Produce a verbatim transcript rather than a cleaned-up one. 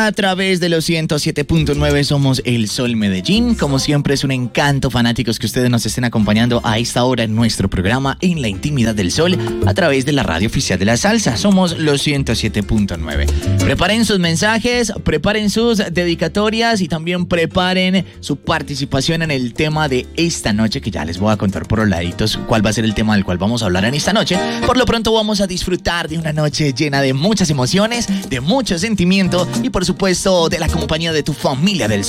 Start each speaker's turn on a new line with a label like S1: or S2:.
S1: a través de los ciento siete punto nueve somos El Sol Medellín. Como siempre es un encanto, fanáticos, que ustedes nos estén acompañando a esta hora en nuestro programa En la Intimidad del Sol a través de la radio oficial de la salsa. Somos los ciento siete punto nueve. Preparen sus mensajes, preparen sus dedicatorias y también preparen su participación en el tema de esta noche, que ya les voy a contar por los laditos cuál va a ser el tema del cual vamos a hablar en esta noche. Por lo pronto vamos a disfrutar de una noche llena de muchas emociones, de mucho sentimiento y por supuesto de la compañía de tu familia del